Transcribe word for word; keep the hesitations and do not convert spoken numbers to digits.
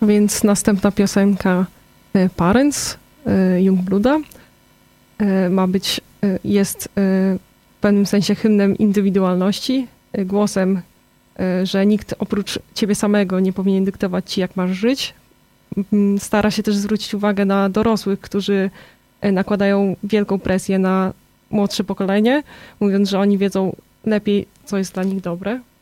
A więc następna piosenka Parents Youngbluda ma być, jest w pewnym sensie hymnem indywidualności, głosem, że nikt oprócz ciebie samego nie powinien dyktować ci, jak masz żyć. Stara się też zwrócić uwagę na dorosłych, którzy nakładają wielką presję na młodsze pokolenie, mówiąc, że oni wiedzą lepiej, co jest dla nich dobre.